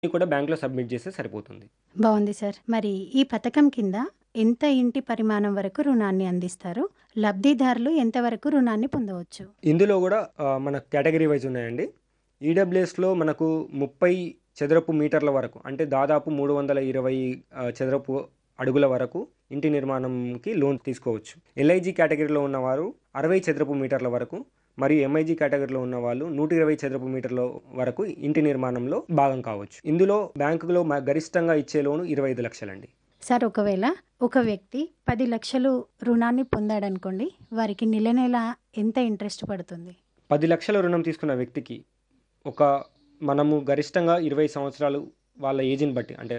కూడా బ్యాంక్‌లో సబ్మిట్ చేస్తే సరిపోతుంది. బావుంది సార్. మరి ఈ పథకం కింద ఎంత ఇంటి పరిమాణం వరకు రుణాన్ని అందిస్తారు? లబ్ధిదారులు ఎంతవరకు రుణాన్ని పొందవచ్చు? ఇందులో గూడా మన కేటగరీ వైస్ ఉన్నాయండి. ఈడబ్ల్యూఎస్‌లో మనకు 30 చదరపు మీటర్ల వరకు అంటే దాదాపు 320 చదరపు అడుగుల వరకు ఇంటి నిర్మాణంకి లోన్ తీసుకోవచ్చు. ఎల్ఐజీ కేటగరీలో ఉన్నవారు 60 చదరపు మీటర్ల వరకు మరియు ఎంఐజీ కేటగరీలో ఉన్నవాళ్ళు 120 చదరపు మీటర్ల వరకు ఇంటి నిర్మాణంలో భాగం కావచ్చు. ఇందులో బ్యాంకులో గరిష్టంగా ఇచ్చే లోను 25 లక్షలండి. సార్ ఒకవేళ ఒక వ్యక్తి 10 లక్షలు రుణాన్ని పొందాడనుకోండి, వారికి నెల నెల ఎంత ఇంట్రెస్ట్ పడుతుంది? 10 లక్షల రుణం తీసుకున్న వ్యక్తికి మనము గరిష్టంగా 20 సంవత్సరాలు వాళ్ళ ఏజ్‌ని బట్టి అంటే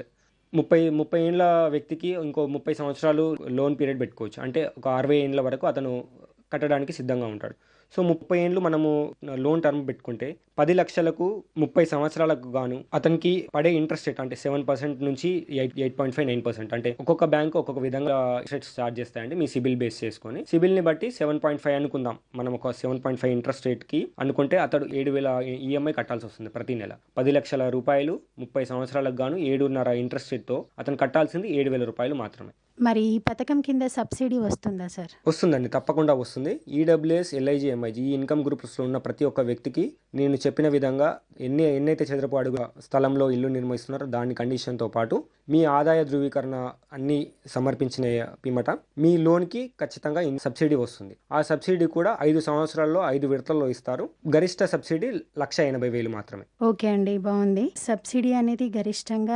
30 ఏండ్ల వ్యక్తికి ఇంకో 30 సంవత్సరాలు లోన్ పీరియడ్ పెట్టుకోవచ్చు. అంటే ఒక 60 ఏండ్ల వరకు అతను కట్టడానికి సిద్ధంగా ఉంటాడు. సో, 30 ఏండ్లు మనము లోన్ టర్మ్ పెట్టుకుంటే 10 లక్షలకు 30 సంవత్సరాలకు గాను అతనికి పడే ఇంట్రెస్ట్ రేట్ అంటే 7% నుంచి 8.5, 9% అంటే ఒక్కొక్క బ్యాంక్ ఒక్కొక్క విధంగా ఇంట్రెస్ట్ చార్జ్ చేస్తాయండి. మీ సిబిల్ బేస్ చేసుకొని. సిబిల్‌ని బట్టి 7.5 అనుకుందాం. మనం ఒక 7.5 ఇంట్రెస్ట్ రేట్‌కి అనుకుంటే అతడు 7,000 ఈఎంఐ కట్టాల్సి వస్తుంది ప్రతి నెల. 10 లక్షల రూపాయలు 30 సంవత్సరాలకు గాను 7.5 ఇంట్రెస్ట్ రేట్‌తో అతను కట్టాల్సింది 7,000 రూపాయలు మాత్రమే. మరి ఈ పథకం కింద సబ్సిడీ వస్తుందా సార్? వస్తుందండి. తప్పకుండా వస్తుంది. ఈడబ్ల్యూఎస్, ఎల్ఐజీ, ఎంఐజీ ఈ ఇన్‌కమ్ గ్రూప్స్‌లో ఉన్న ప్రతి ఒక్క వ్యక్తికి నేను చెప్పిన విధంగా ఎన్నైతే చదరపు అడుగుల స్థలంలో ఇల్లు నిర్మిస్తున్నారో దాని కండిషన్‌తో పాటు మీ ఆదాయ ధృవీకరణ అన్నీ సమర్పించిన పిమ్మట మీ లోన్‌కి ఖచ్చితంగా సబ్సిడీ వస్తుంది. ఆ సబ్సిడీ కూడా 5 సంవత్సరాల్లో 5 విడతల్లో ఇస్తారు. గరిష్ట సబ్సిడీ 1,80,000 మాత్రమే. ఓకే అండి. బావుంది. సబ్సిడీ అనేది గరిష్టంగా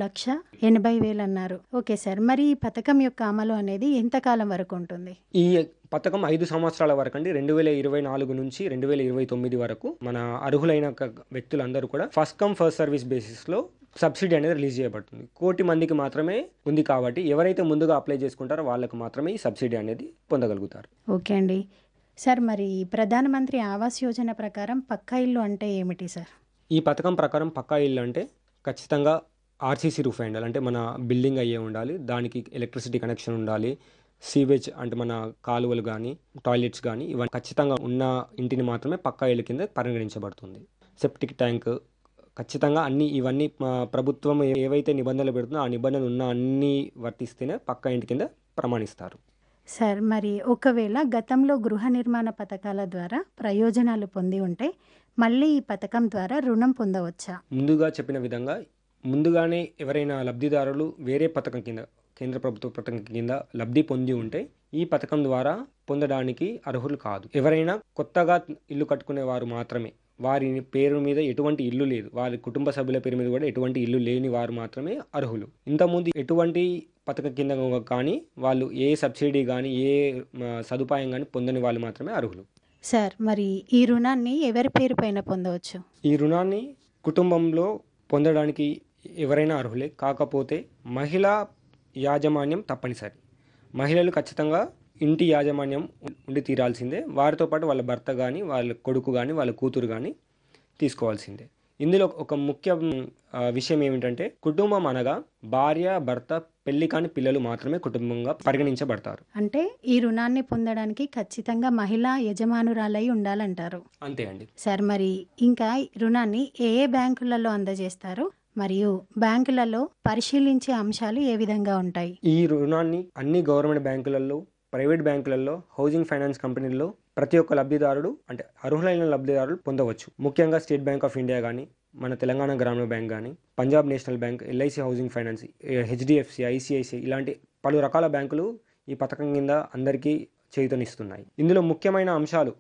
1,80,000 అన్నారు. Okay sir. మరి ఈ పథకం యొక్క అమలు అనేది ఎంతకాలం వరకు ఉంటుంది? ఈ పథకం 5 సంవత్సరాల వరకండి. 2024 నుంచి 2029 వరకు మన అర్హులైన వ్యక్తులందరూ కూడా ఫస్ట్ కమ్ ఫస్ట్ సర్వీస్ బేసిస్‌లో సబ్సిడీ అనేది రిలీజ్ చేయబడుతుంది. 1,00,00,000 మందికి మాత్రమే ఉంది కాబట్టి ఎవరైతే ముందుగా అప్లై చేసుకుంటారో వాళ్ళకు మాత్రమే ఈ సబ్సిడీ అనేది పొందగలుగుతారు. ఓకే అండి. సార్ మరి ప్రధానమంత్రి ఆవాస్ యోజన ప్రకారం పక్కా ఇల్లు అంటే ఏమిటి సార్? ఈ పథకం ప్రకారం పక్కా ఇల్లు అంటే ఖచ్చితంగా ఆర్సీసీ రూఫ్ అయి ఉండాలి. అంటే మన బిల్డింగ్ అయ్యే ఉండాలి. దానికి ఎలక్ట్రిసిటీ కనెక్షన్ ఉండాలి. సీవేజ్ అంటే మన కాలువలు గానీ, టాయిలెట్స్ గానీ ఇవన్నీ ఖచ్చితంగా ఉన్న ఇంటిని మాత్రమే పక్కా ఇల్లు కింద పరిగణించబడుతుంది. సెప్టిక్ ట్యాంక్ ఖచ్చితంగా ఇవన్నీ ప్రభుత్వం ఏవైతే నిబంధనలు పెడుతుందో ఆ నిబంధనలు ఉన్న అన్నీ వర్తిస్తేనే పక్కా ఇంటి కింద ప్రమాణిస్తారు. సార్ మరి ఒకవేళ గతంలో గృహ నిర్మాణ పథకాల ద్వారా ప్రయోజనాలు పొంది ఉంటే మళ్ళీ ఈ పథకం ద్వారా రుణం పొందవచ్చా? ముందుగా చెప్పిన విధంగా ముందుగానే ఎవరైనా లబ్ధిదారులు వేరే పథకం కింద కేంద్ర ప్రభుత్వ పథకం కింద లబ్ధి పొంది ఉంటే ఈ పథకం ద్వారా పొందడానికి అర్హులు కాదు. ఎవరైనా కొత్తగా ఇల్లు కట్టుకునే వారు మాత్రమే, వారి పేరు మీద ఎటువంటి ఇల్లు లేదు, వారి కుటుంబ సభ్యుల పేరు మీద కూడా ఎటువంటి ఇల్లు లేని వారు మాత్రమే అర్హులు. ఇంతకుముందు ఎటువంటి పథకం కింద కానీ వాళ్ళు ఏ సబ్సిడీ కానీ ఏ సదుపాయం కానీ పొందని వాళ్ళు మాత్రమే అర్హులు. సార్ మరి ఈ రుణాన్ని ఎవరి పేరు పైన పొందవచ్చు? ఈ రుణాన్ని కుటుంబంలో పొందడానికి ఎవరైనా అర్హులే. కాకపోతే మహిళా యాజమాన్యం తప్పనిసరి. మహిళలు ఖచ్చితంగా ఇంటి యాజమాన్యం ఉండి తీరాల్సిందే. వారితో పాటు వాళ్ళ భర్త కానీ, వాళ్ళ కొడుకు కానీ, వాళ్ళ కూతురు కానీ తీసుకోవాల్సిందే. ఇందులో ఒక ముఖ్య విషయం ఏమిటంటే కుటుంబం అనగా భార్య, భర్త, పెళ్లి కాని పిల్లలు మాత్రమే కుటుంబంగా పరిగణించబడతారు. అంటే ఈ రుణాన్ని పొందడానికి ఖచ్చితంగా మహిళా యజమానురాలై ఉండాలంటారు. అంతే అండి. సార్ మరి ఇంకా రుణాన్ని ఏ బ్యాంకులలో అందజేస్తారు? మరియు బ్యాంకులలో పరిశీలించే అంశాలు ఏ విధంగా ఉంటాయి? ఈ రుణాన్ని అన్ని గవర్నమెంట్ బ్యాంకులలో, ప్రైవేట్ బ్యాంకులలో, హౌసింగ్ ఫైనాన్స్ కంపెనీల్లో ప్రతి ఒక్క లబ్ధిదారుడు అంటే అర్హులైన లబ్ధిదారులు పొందవచ్చు. ముఖ్యంగా స్టేట్ బ్యాంక్ ఆఫ్ ఇండియా కానీ, మన తెలంగాణ గ్రామీణ బ్యాంక్ కానీ, Punjab national bank, LIC housing finance, HDFC, ICICI ఇలాంటి పలు రకాల బ్యాంకులు ఈ పథకం కింద అందరికీ చేయూతనిస్తున్నాయి. ఇందులో ముఖ్యమైన అంశాలు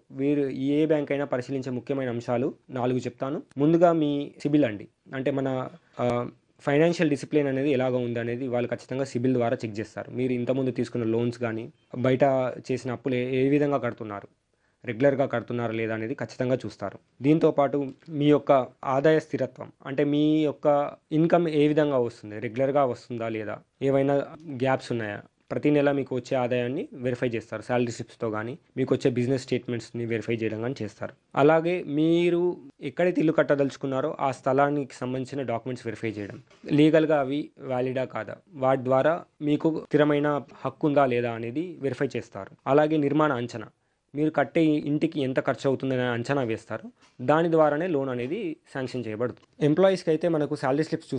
ఏ బ్యాంక్ అయినా పరిశీలించే ముఖ్యమైన అంశాలు 4 చెప్తాను. ముందుగా మీ సిబిల్ అండి. అంటే మన ఫైనాన్షియల్ డిసిప్లిన్ అనేది ఎలాగ ఉంది అనేది వాళ్ళు ఖచ్చితంగా సిబిల్ ద్వారా చెక్ చేస్తారు. మీరు ఇంతకుముందు తీసుకున్న లోన్స్ కానీ, బయట చేసిన అప్పులు ఏ విధంగా కడుతున్నారు, రెగ్యులర్గా కడుతున్నారా లేదా అనేది ఖచ్చితంగా చూస్తారు. దీంతోపాటు మీ యొక్క ఆదాయ స్థిరత్వం అంటే మీ యొక్క ఇన్కమ్ ఏ విధంగా వస్తుంది, రెగ్యులర్గా వస్తుందా లేదా, ఏవైనా గ్యాప్స్ ఉన్నాయా, ప్రతి నెల మీకు వచ్చే ఆదాయాన్ని వెరిఫై చేస్తారు. శాలరీ స్లిప్స్తో కానీ, మీకు వచ్చే బిజినెస్ స్టేట్మెంట్స్ని వెరిఫై చేయడం కానీ చేస్తారు. అలాగే మీరు ఎక్కడైతే ఇల్లు కట్టదలుచుకున్నారో ఆ స్థలానికి సంబంధించిన డాక్యుమెంట్స్ వెరిఫై చేయడం, లీగల్గా అవి వ్యాలిడా కాదా, వాటి ద్వారా మీకు స్థిరమైన హక్కు ఉందా లేదా అనేది వెరిఫై చేస్తారు. అలాగే నిర్మాణ అంచనా, మీరు కట్టే ఇంటికి ఎంత ఖర్చు అవుతుందని అంచనా వేస్తారు. దాని ద్వారానే లోన్ అనేది శాంక్షన్ చేయబడుతుంది. ఎంప్లాయీస్కి అయితే మనకు శాలరీ స్లిప్స్